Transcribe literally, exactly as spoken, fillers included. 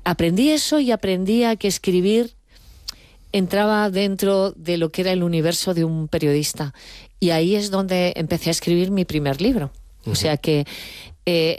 aprendí eso y aprendí a que escribir entraba dentro de lo que era el universo de un periodista. Y ahí es donde empecé a escribir mi primer libro. Uh-huh. O sea que eh,